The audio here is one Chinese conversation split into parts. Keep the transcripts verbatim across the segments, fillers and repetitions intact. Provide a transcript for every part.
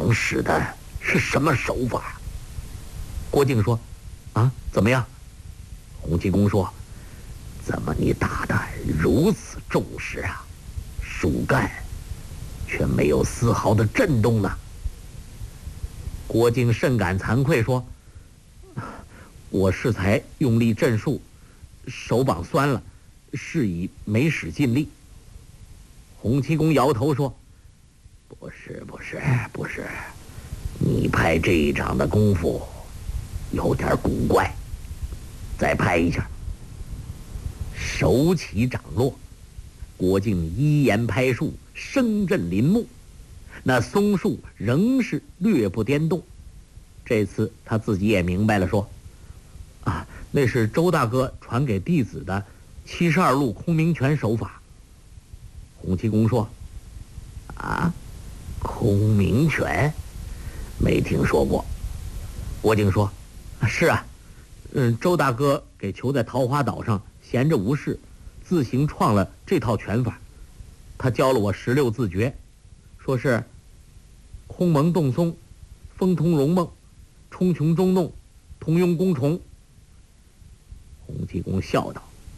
长使的是什么手法？郭靖说：“啊，怎么样？”洪七公说：“怎么你打得如此重视啊？树干却没有丝毫的震动呢？”郭靖甚感惭愧，说：“我适才用力震树，手膀酸了，是以没使尽力。”洪七公摇头说：“不是，不是，不是，你拍这一掌的功夫有点古怪，再拍一下。”手起掌落，郭靖一言拍树，声震林木，那松树仍是略不颠动。这次他自己也明白了，说：“啊，那是周大哥传给弟子的七十二路空明拳手法。”洪七公说：“啊，空明拳，没听说过。”郭靖说：“是啊，嗯，周大哥给囚在桃花岛上，闲着无事，自行创了这套拳法。他教了我十六字诀，说是空蒙动松，风通容梦，冲穷中弄，同庸攻虫。”洪七公笑道：“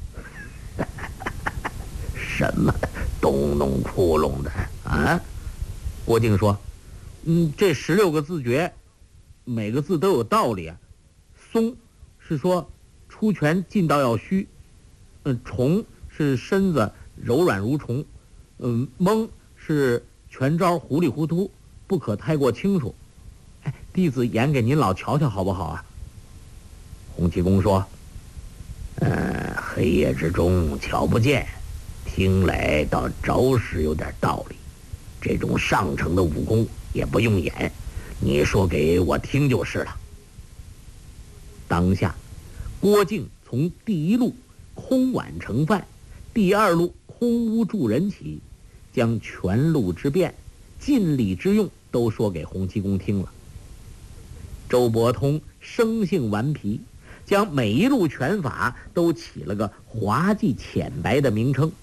什么东弄窟窿的啊？”郭靖说：“嗯，这十六个字诀，每个字都有道理啊。松是说出拳劲道要虚，嗯，虫是身子柔软如虫，嗯，蒙是拳招糊里糊涂，不可太过清楚。哎，弟子演给您老瞧瞧好不好啊？”洪七公说：“嗯，黑夜之中瞧不见，听来倒着实有点道理。这种上乘的武功也不用演，你说给我听就是了。”当下，郭靖从第一路空碗盛饭，第二路空屋助人起，将全路之变、尽力之用都说给洪七公听了。周伯通生性顽皮，将每一路拳法都起了个滑稽浅白的名称。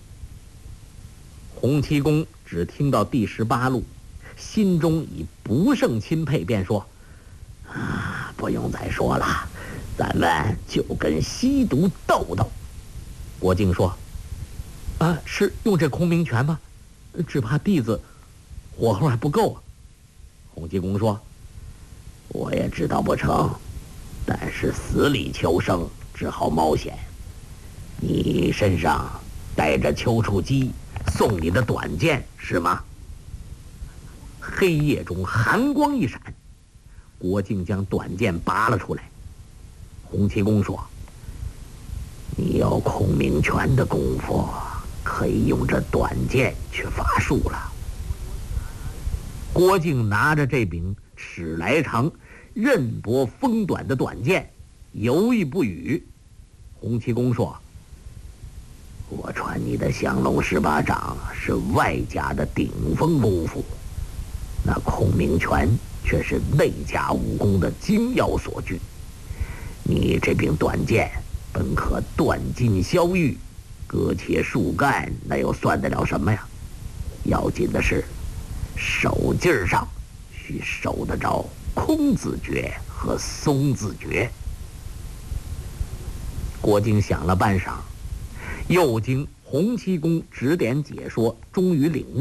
洪七公只听到第十八路，心中已不胜钦佩，便说：“啊，不用再说了，咱们就跟吸毒斗斗。”郭靖说：“啊，是用这空明拳吗？只怕弟子火候还不够啊。”洪七公说：“我也知道不成，但是死里求生，只好冒险。你身上带着丘处机送你的短剑是吗？”黑夜中寒光一闪，郭靖将短剑拔了出来。洪七公说：“你有空明拳的功夫，可以用这短剑去伐树了。”郭靖拿着这柄尺来长、刃薄锋短的短剑，犹豫不语。洪七公说：“我传你的降龙十八掌是外家的顶峰功夫，那空明拳却是内家武功的精要所具。你这柄短剑本可断筋消郁，割切树干，那又算得了什么呀？要紧的是手劲儿上需守得着空字诀和松字诀。”郭靖想了半晌，又经洪七公指点解说，终于领悟。